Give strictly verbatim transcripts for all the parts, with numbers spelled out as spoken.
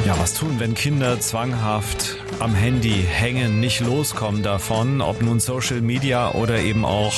Ja, was tun, wenn Kinder zwanghaft am Handy hängen, nicht loskommen davon, ob nun Social Media oder eben auch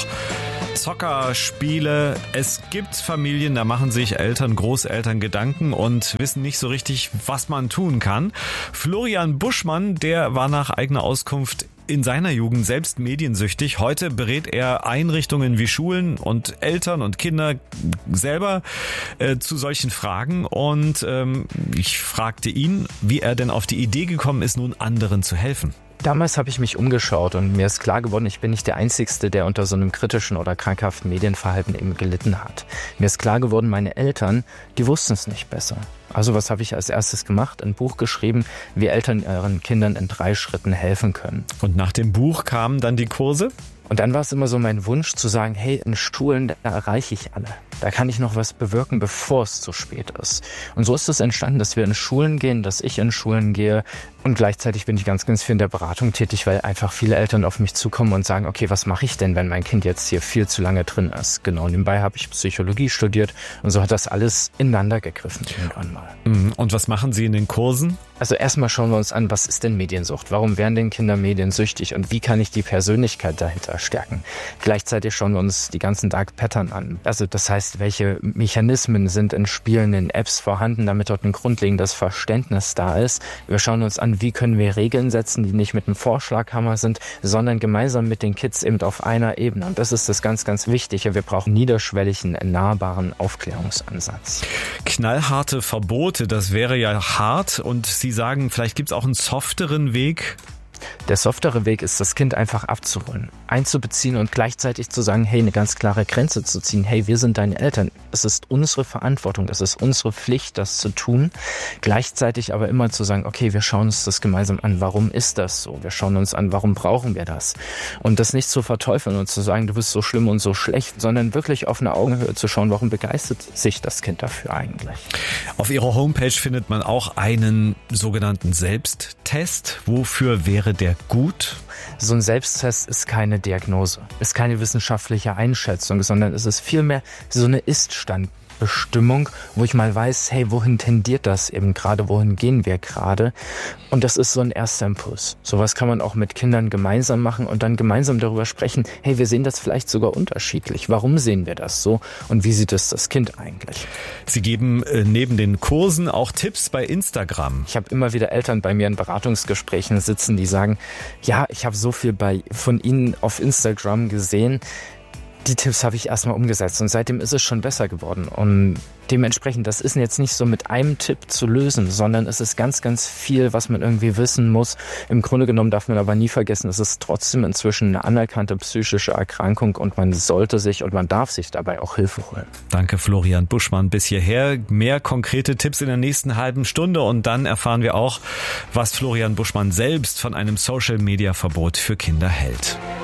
Zockerspiele. Es gibt Familien, da machen sich Eltern, Großeltern Gedanken und wissen nicht so richtig, was man tun kann. Florian Buschmann, der war nach eigener Auskunft in seiner Jugend selbst mediensüchtig. Heute berät er Einrichtungen wie Schulen und Eltern und Kinder selber äh, zu solchen Fragen. Und ähm, ich fragte ihn, wie er denn auf die Idee gekommen ist, nun anderen zu helfen. Damals habe ich mich umgeschaut und mir ist klar geworden, ich bin nicht der Einzige, der unter so einem kritischen oder krankhaften Medienverhalten eben gelitten hat. Mir ist klar geworden, meine Eltern, die wussten es nicht besser. Also was habe ich als erstes gemacht? Ein Buch geschrieben, wie Eltern ihren Kindern in drei Schritten helfen können. Und nach dem Buch kamen dann die Kurse? Und dann war es immer so mein Wunsch zu sagen, hey, in Schulen, da erreiche ich alle. Da kann ich noch was bewirken, bevor es zu spät ist. Und so ist es entstanden, dass wir in Schulen gehen, dass ich in Schulen gehe. Und gleichzeitig bin ich ganz, ganz viel in der Beratung tätig, weil einfach viele Eltern auf mich zukommen und sagen, okay, was mache ich denn, wenn mein Kind jetzt hier viel zu lange drin ist? Genau, nebenbei habe ich Psychologie studiert und so hat das alles ineinander gegriffen irgendwann mal. Und was machen Sie in den Kursen? Also erstmal schauen wir uns an, was ist denn Mediensucht? Warum werden denn Kinder mediensüchtig und wie kann ich die Persönlichkeit dahinter stärken? Gleichzeitig schauen wir uns die ganzen Dark Pattern an. Also das heißt, welche Mechanismen sind in Spielen, in Apps vorhanden, damit dort ein grundlegendes Verständnis da ist. Wir schauen uns an, wie können wir Regeln setzen, die nicht mit einem Vorschlaghammer sind, sondern gemeinsam mit den Kids eben auf einer Ebene. Und das ist das ganz, ganz Wichtige. Wir brauchen niederschwelligen, nahbaren Aufklärungsansatz. Knallharte Verbote, das wäre ja hart. Und Sie sagen, vielleicht gibt es auch einen softeren Weg. Der softere Weg ist, das Kind einfach abzuholen, einzubeziehen und gleichzeitig zu sagen, hey, eine ganz klare Grenze zu ziehen. Hey, wir sind deine Eltern. Es ist unsere Verantwortung, es ist unsere Pflicht, das zu tun. Gleichzeitig aber immer zu sagen, okay, wir schauen uns das gemeinsam an. Warum ist das so? Wir schauen uns an, warum brauchen wir das? Und das nicht zu verteufeln und zu sagen, du bist so schlimm und so schlecht, sondern wirklich auf eine Augenhöhe zu schauen, warum begeistert sich das Kind dafür eigentlich? Auf Ihrer Homepage findet man auch einen sogenannten Selbsttest. Wofür wäre der gut? So ein Selbsttest ist keine Diagnose, ist keine wissenschaftliche Einschätzung, sondern es ist vielmehr so eine Ist-Stand-Bestimmung, wo ich mal weiß, hey, wohin tendiert das eben gerade, wohin gehen wir gerade? Und das ist so ein erster Impuls. Sowas kann man auch mit Kindern gemeinsam machen und dann gemeinsam darüber sprechen, hey, wir sehen das vielleicht sogar unterschiedlich. Warum sehen wir das so und wie sieht es das Kind eigentlich? Sie geben äh, neben den Kursen auch Tipps bei Instagram. Ich habe immer wieder Eltern bei mir in Beratungsgesprächen sitzen, die sagen, ja, ich habe so viel bei von Ihnen auf Instagram gesehen. Die Tipps habe ich erstmal umgesetzt und seitdem ist es schon besser geworden. Und dementsprechend, das ist jetzt nicht so mit einem Tipp zu lösen, sondern es ist ganz, ganz viel, was man irgendwie wissen muss. Im Grunde genommen darf man aber nie vergessen, es ist trotzdem inzwischen eine anerkannte psychische Erkrankung und man sollte sich und man darf sich dabei auch Hilfe holen. Danke, Florian Buschmann. Bis hierher mehr konkrete Tipps in der nächsten halben Stunde und dann erfahren wir auch, was Florian Buschmann selbst von einem Social-Media-Verbot für Kinder hält.